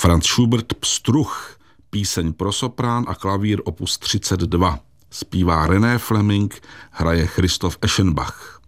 Franz Schubert Pstruh, píseň pro soprán a klavír opus 32. Zpívá René Fleming, hraje Christoph Eschenbach.